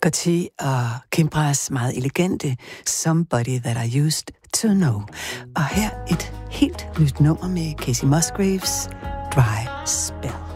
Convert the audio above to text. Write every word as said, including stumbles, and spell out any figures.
Booker T og Kimbras meget elegante Somebody That I Used To Know. Og her et helt nyt nummer med Casey Musgraves, Dry Spell.